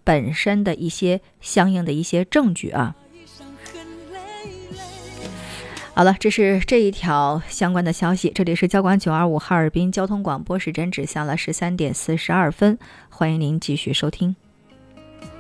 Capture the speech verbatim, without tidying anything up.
本身的一些相应的一些证据啊。好了，这是这一条相关的消息。这里是交广九二五哈尔滨交通广播，时针指向了十三点四十二分，欢迎您继续收听。